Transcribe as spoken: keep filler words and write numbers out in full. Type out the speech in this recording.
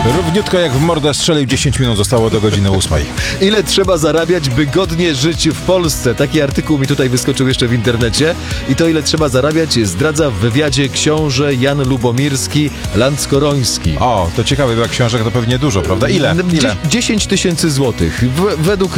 Równiutko jak w mordę strzelił, dziesięć minut zostało do godziny ósmej. Ile trzeba zarabiać, by godnie żyć w Polsce? Taki artykuł mi tutaj wyskoczył jeszcze w internecie. I to, ile trzeba zarabiać, zdradza w wywiadzie książę Jan Lubomirski Landskoroński. O, to ciekawe, bo jak książek to pewnie dużo, prawda? Ile? Ile? dziesięć tysięcy złotych. W, według